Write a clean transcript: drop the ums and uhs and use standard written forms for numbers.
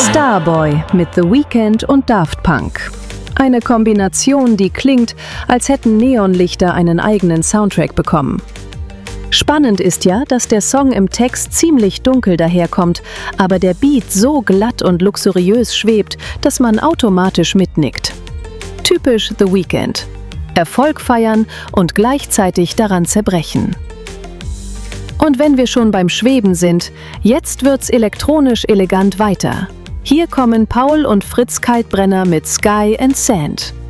Starboy mit The Weeknd und Daft Punk. Eine Kombination, die klingt, als hätten Neonlichter einen eigenen Soundtrack bekommen. Spannend ist ja, dass der Song im Text ziemlich dunkel daherkommt, aber der Beat so glatt und luxuriös schwebt, dass man automatisch mitnickt. Typisch The Weeknd. Erfolg feiern und gleichzeitig daran zerbrechen. Und wenn wir schon beim Schweben sind, jetzt wird's elektronisch elegant weiter. Hier kommen Paul und Fritz Kaltbrenner mit Sky and Sand.